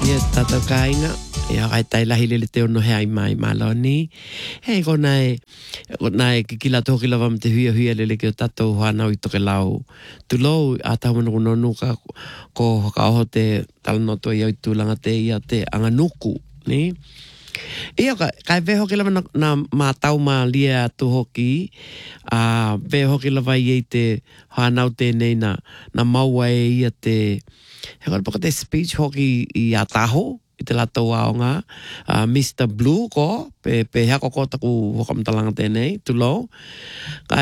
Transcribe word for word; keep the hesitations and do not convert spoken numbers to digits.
Ia tātou kāinga, ia kai tai lahi lele te ono hea i mai maloni. Hei ko nai, ko nai ki kila tō kila wam te huia huia lele ki o tātou whanau i toke lau. Tu lou a tāwana ko nonu ka ko ka oho te talanoto i au tūlanga te ia te anganuku, ni? Ia ka, kai veho ki lawa na, na mātau mā lia tu hoki, a veho ki lawa i ei te whanau tēnei na, na maua e ia te, he kora paka te speech hoki i a taho, i te lato aonga, uh, mister Blue ko, pe, pe hea koko taku hokamtalanga tēnei, tu lo.